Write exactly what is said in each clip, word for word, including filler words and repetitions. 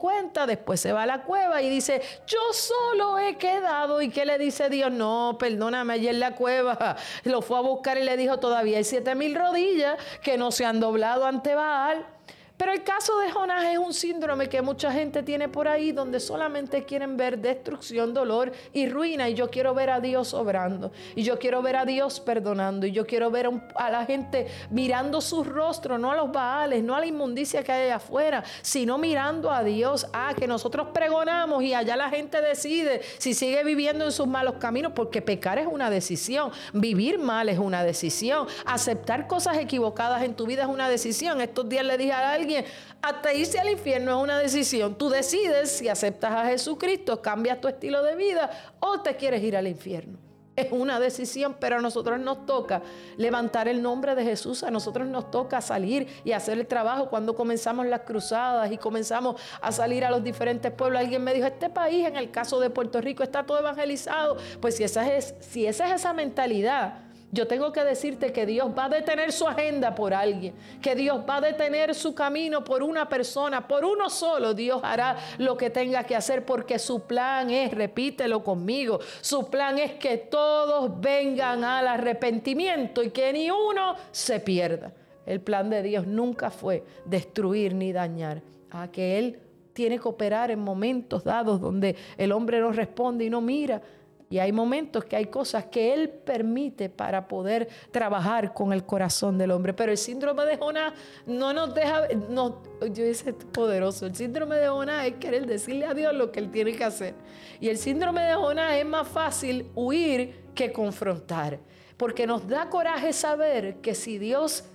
cincuenta, después se va a la cueva y dice, yo solo he quedado. ¿Y qué le dice Dios? No, perdóname, allí en la cueva lo fue a buscar y le dijo, todavía hay siete mil rodillas que no se han doblado ante Baal. Pero el caso de Jonás es un síndrome que mucha gente tiene por ahí, donde solamente quieren ver destrucción, dolor y ruina. Y yo quiero ver a Dios obrando. Y yo quiero ver a Dios perdonando. Y yo quiero ver a, un, a la gente mirando su rostro, no a los Baales, no a la inmundicia que hay allá afuera, sino mirando a Dios. Ah, que nosotros pregonamos y allá la gente decide si sigue viviendo en sus malos caminos, porque pecar es una decisión. Vivir mal es una decisión. Aceptar cosas equivocadas en tu vida es una decisión. Estos días le dije a alguien, hasta irse al infierno es una decisión. Tú decides si aceptas a Jesucristo, cambias tu estilo de vida o te quieres ir al infierno. Es una decisión, pero a nosotros nos toca levantar el nombre de Jesús. A nosotros nos toca salir y hacer el trabajo. Cuando comenzamos las cruzadas y comenzamos a salir a los diferentes pueblos, alguien me dijo, este país, en el caso de Puerto Rico, está todo evangelizado. Pues si esa es, si esa es esa mentalidad, yo tengo que decirte que Dios va a detener su agenda por alguien, que Dios va a detener su camino por una persona, por uno solo. Dios hará lo que tenga que hacer, porque su plan es, repítelo conmigo, su plan es que todos vengan al arrepentimiento y que ni uno se pierda. El plan de Dios nunca fue destruir ni dañar, a que Él tiene que operar en momentos dados donde el hombre no responde y no mira. Y hay momentos que hay cosas que Él permite para poder trabajar con el corazón del hombre. Pero el síndrome de Jonás no nos deja, no, yo dice poderoso, el síndrome de Jonás es querer decirle a Dios lo que Él tiene que hacer. Y el síndrome de Jonás es más fácil huir que confrontar. Porque nos da coraje saber que si Dios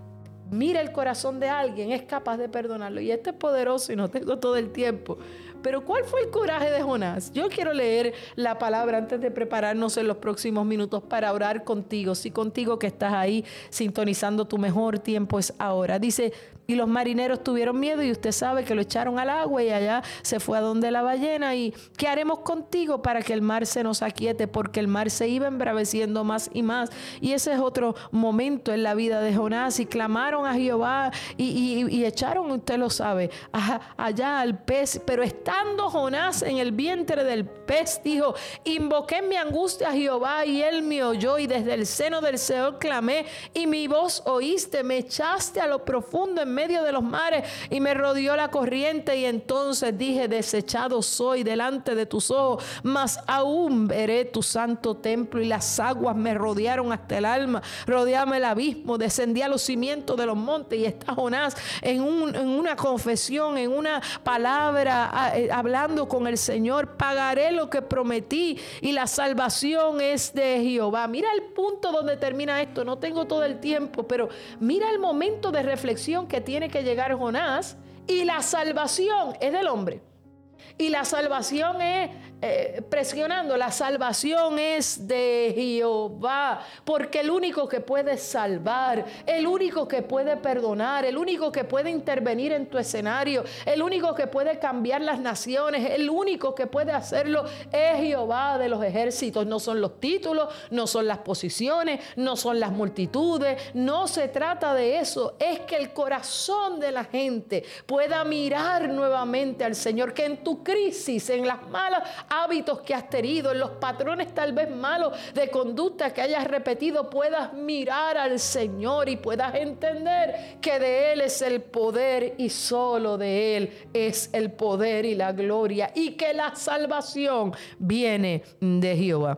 mira el corazón de alguien, es capaz de perdonarlo. Y este es poderoso y no tengo todo el tiempo. Pero ¿cuál fue el coraje de Jonás? Yo quiero leer la palabra antes de prepararnos en los próximos minutos para orar contigo. Si contigo que estás ahí sintonizando, tu mejor tiempo es ahora. Dice, y los marineros tuvieron miedo y usted sabe que lo echaron al agua y allá se fue a donde la ballena. ¿Y qué haremos contigo para que el mar se nos aquiete? Porque el mar se iba embraveciendo más y más. Y ese es otro momento en la vida de Jonás. Y clamaron a Jehová y, y, y echaron, usted lo sabe, a, allá al pez. Pero estando Jonás en el vientre del pez, dijo, invoqué en mi angustia a Jehová y él me oyó, y desde el seno del Seol clamé y mi voz oíste. Me echaste a lo profundo en medio de los mares y me rodeó la corriente, y entonces dije, desechado soy delante de tus ojos, mas aún veré tu santo templo. Y las aguas me rodearon hasta el alma, rodeame el abismo, descendí a los cimientos de los montes. Y está Jonás en, un, en una confesión, en una palabra, eh, hablando con el Señor. Pagaré lo que prometí y la salvación es de Jehová. Mira el punto donde termina esto. No tengo todo el tiempo, pero mira el momento de reflexión que tiene que llegar Jonás. Y la salvación es del hombre. Y la salvación es, eh, presionando, la salvación es de Jehová. Porque el único que puede salvar, el único que puede perdonar, el único que puede intervenir en tu escenario, el único que puede cambiar las naciones, el único que puede hacerlo es Jehová de los ejércitos. No son los títulos, no son las posiciones, no son las multitudes. No se trata de eso. Es que el corazón de la gente pueda mirar nuevamente al Señor. Que en tu crisis, en los malos hábitos que has tenido, en los patrones tal vez malos de conducta que hayas repetido, puedas mirar al Señor y puedas entender que de Él es el poder y solo de Él es el poder y la gloria, y que la salvación viene de Jehová.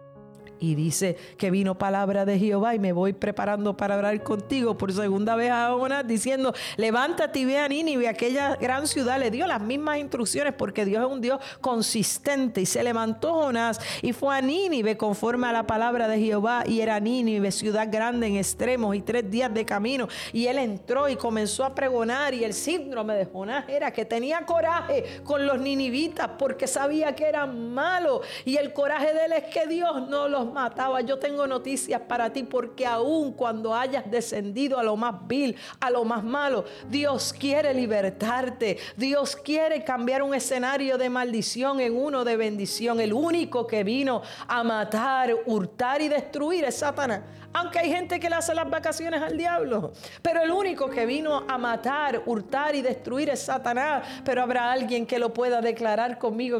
Y dice que vino palabra de Jehová, y me voy preparando para hablar contigo por segunda vez a Jonás, diciendo, levántate y ve a Nínive, aquella gran ciudad. Le dio las mismas instrucciones, porque Dios es un Dios consistente. Y se levantó Jonás y fue a Nínive conforme a la palabra de Jehová. Y era Nínive ciudad grande en extremos y tres días de camino. Y él entró y comenzó a pregonar. Y el síndrome de Jonás era que tenía coraje con los ninivitas, porque sabía que eran malos. Y el coraje de él es que Dios no los los mataba. Yo tengo noticias para ti, porque aun cuando hayas descendido a lo más vil, a lo más malo, Dios quiere libertarte. Dios quiere cambiar un escenario de maldición en uno de bendición. El único que vino a matar, hurtar y destruir es Satanás. Aunque hay gente que le hace las vacaciones al diablo, pero el único que vino a matar, hurtar y destruir es Satanás. Pero habrá alguien que lo pueda declarar conmigo